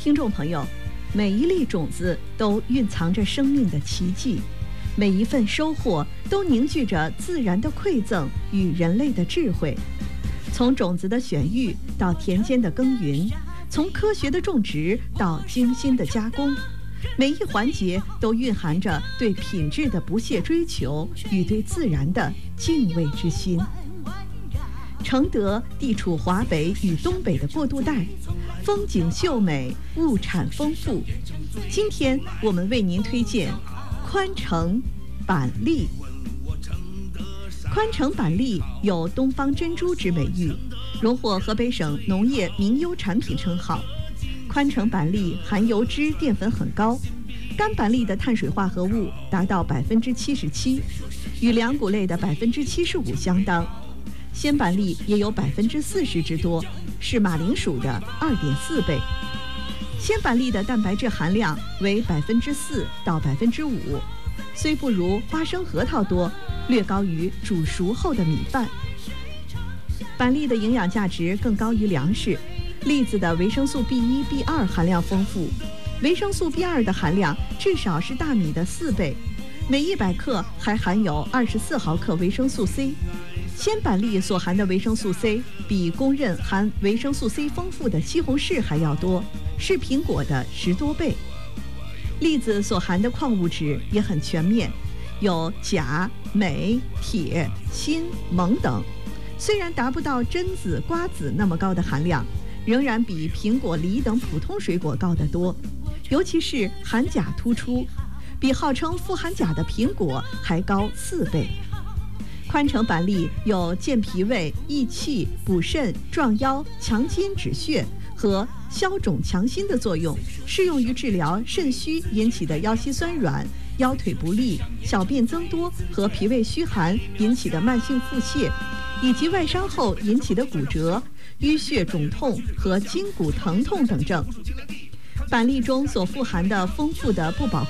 听众朋友，每一粒种子都蕴藏着生命的奇迹，每一份收获都凝聚着自然的馈赠与人类的智慧。从种子的选育到田间的耕耘，从科学的种植到精心的加工，每一环节都蕴含着对品质的不懈追求与对自然的敬畏之心。承德地处华北与东北的过渡带，风景秀美，物产丰富。今天我们为您推荐宽城板栗。宽城板栗有东方珍珠之美誉，荣获河北省农业名优产品称号。宽城板栗含油脂淀粉很高，干板栗的碳水化合物达到77%，与粮谷类的75%相当。鲜板栗也有40%之多，是马铃薯的2.4倍。鲜板栗的蛋白质含量为4%到5%，虽不如花生核桃多，略高于煮熟后的米饭。板栗的营养价值更高于粮食，栗子的维生素 B1、B2 含量丰富，维生素 B2 的含量至少是大米的4倍，每100克还含有24毫克维生素 C。鲜板栗所含的维生素 C 比公认含维生素 C 丰富的西红柿还要多，是苹果的10多倍。栗子所含的矿物质也很全面，有钾、镁、铁、锌、锰等。虽然达不到榛子、瓜子那么高的含量，仍然比苹果、梨等普通水果高得多，尤其是含钾突出，比号称富含钾的苹果还高4倍。宽城板栗有健脾胃、益气、补肾、壮腰、强筋止血和消肿强心的作用，适用于治疗肾虚引起的腰膝酸软、腰腿不利、小便增多和脾胃虚寒引起的慢性腹泻，以及外伤后引起的骨折、淤血肿痛和筋骨疼痛等症。板栗中所富含的丰富的不饱